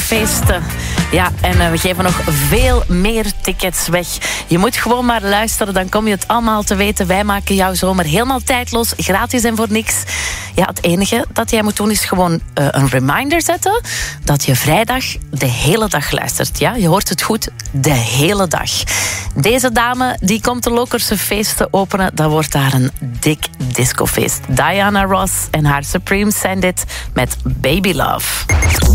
discofeesten. Ja, en we geven nog veel meer tickets weg. Je moet gewoon maar luisteren, dan kom je het allemaal te weten. Wij maken jouw zomer helemaal tijdloos, gratis en voor niks. Ja, het enige dat jij moet doen is gewoon een reminder zetten dat je vrijdag de hele dag luistert. Ja, je hoort het goed, de hele dag. Deze dame die komt de Lokerse feesten openen. Dat wordt daar een dik discofeest. Diana Ross en haar Supremes zijn dit met Baby Love.